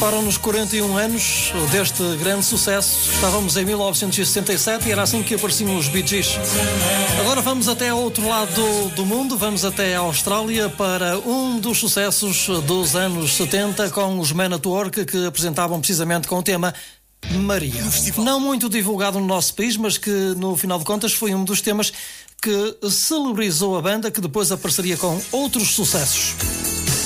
Separam-nos 41 anos deste grande sucesso. Estávamos em 1967 e era assim que apareciam os Bee Gees. Agora vamos até ao outro lado do mundo, vamos até a Austrália para um dos sucessos dos anos 70 com os Men at Work, que apresentavam precisamente com o tema Maria. Não muito divulgado no nosso país, mas que no final de contas foi um dos temas que celebrizou a banda, que depois apareceria com outros sucessos.